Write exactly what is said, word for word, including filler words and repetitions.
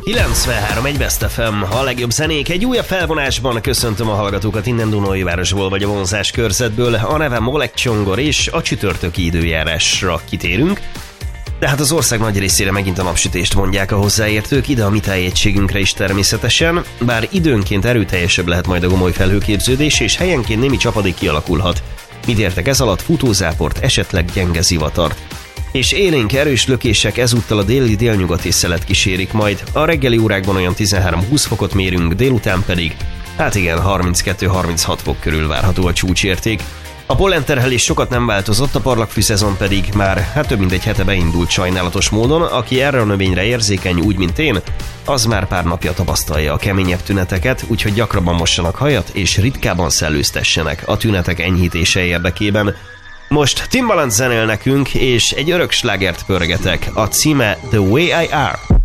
kilencvenhárom egy Best ef em, a legjobb zenék egy újabb felvonásban. Köszöntöm a hallgatókat innen Dunaújvárosból vagy a vonzás körzetből. A nevem Oleg Csongor, és a csütörtöki időjárásra kitérünk. De hát az ország nagy részére megint a napsütést mondják a hozzáértők, ide a mi tájegységünkre is természetesen, bár időnként erőteljesebb lehet majd a gomoly felhőképződés, és helyenként némi csapadék kialakulhat. Mit értek ez alatt? Futózáport, esetleg gyenge zivatart. És élénk erős lökések ezúttal a déli délnyugati szelet kísérik majd. A reggeli órákban olyan tizenhárom-húsz fokot mérünk, délután pedig, hát igen, harminckettő-harminchat fok körül várható a csúcsérték. A pollenterhelés sokat nem változott, a parlagfű szezon pedig már hát több mint egy hete beindult sajnálatos módon. Aki erre a növényre érzékeny, úgy mint én, az már pár napja tapasztalja a keményebb tüneteket, úgyhogy gyakrabban mossanak hajat és ritkában szellőztessenek a tünetek enyhítése érdekében. Most Timbaland zenél nekünk, és egy örök slágert pörgetek, a címe The Way I Are.